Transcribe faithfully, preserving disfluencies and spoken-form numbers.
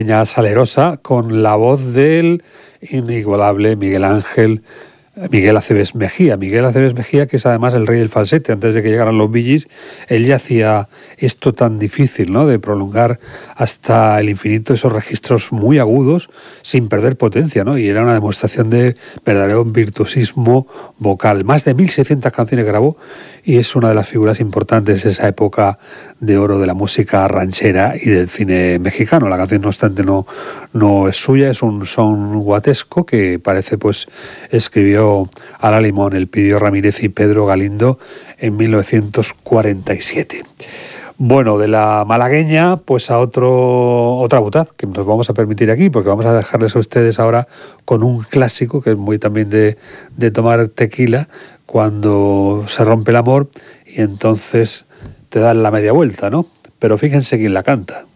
Salerosa con la voz del inigualable Miguel Ángel Miguel Aceves Mejía. Miguel Aceves Mejía, que es además el rey del falsete. Antes de que llegaran los Bee Gees, él ya hacía esto tan difícil, ¿no?, de prolongar hasta el infinito esos registros muy agudos sin perder potencia, ¿no? Y era una demostración de verdadero virtuosismo vocal. Más de mil seiscientas canciones grabó y es una de las figuras importantes de esa época de oro de la música ranchera y del cine mexicano. La canción, no obstante, no, no es suya, es un son guatesco que parece, pues, escribió Ala Limón, Elpidio Ramírez y Pedro Galindo en mil novecientos cuarenta y siete. Bueno, de la malagueña, pues a otro otra butad que nos vamos a permitir aquí, porque vamos a dejarles a ustedes ahora con un clásico que es muy también de, de tomar tequila cuando se rompe el amor y entonces te dan la media vuelta, ¿no? Pero fíjense quién la canta.